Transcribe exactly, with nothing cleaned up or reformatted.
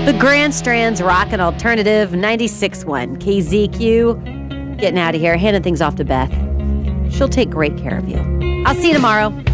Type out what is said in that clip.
The Grand Strand's Rock and Alternative ninety-six point one K Z Q. Getting out of here, handing things off to Beth. She'll take great care of you. I'll see you tomorrow.